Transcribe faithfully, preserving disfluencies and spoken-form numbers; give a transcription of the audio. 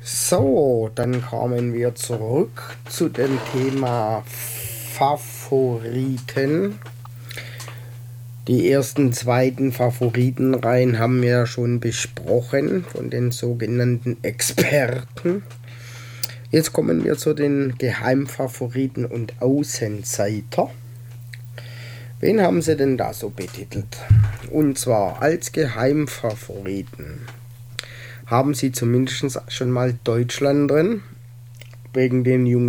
So, dann kommen wir zurück zu dem Thema Favoriten. Die ersten, zweiten Favoritenreihen haben wir ja schon besprochen von den sogenannten Experten. Jetzt kommen wir zu den Geheimfavoriten und Außenseiter. Wen haben sie denn da so betitelt? Und zwar als Geheimfavoriten haben sie zumindest schon mal Deutschland drin, wegen den jungen